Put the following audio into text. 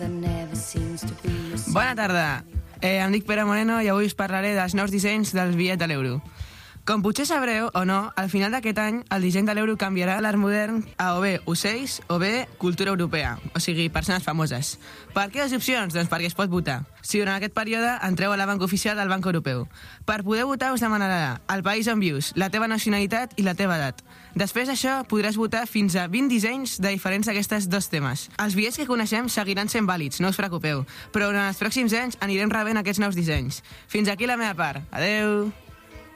Bona tarda, em dic Pere Moreno i avui us parlaré dels nous dissenys del bitllet de l'euro. Com potser sabreu o no, al final d'aquest any el disseny de l'euro canviarà l'art modern a o bé ocells o bé cultura europea, o sigui, persones famoses. Per què dues opcions? Doncs perquè es pot votar. Si durant aquest període entreu a la banca oficial del Banc Europeu. Per poder votar us demanarà el país on vius, la teva nacionalitat i la teva edat. Després d'això podràs votar fins a 20 dissenys de diferents d'aquestes dos temes. Els bitllets que coneixem seguiran sent vàlids, no us preocupeu, però durant els pròxims anys anirem rebent aquests nous dissenys. Fins aquí la meva part. Adeu!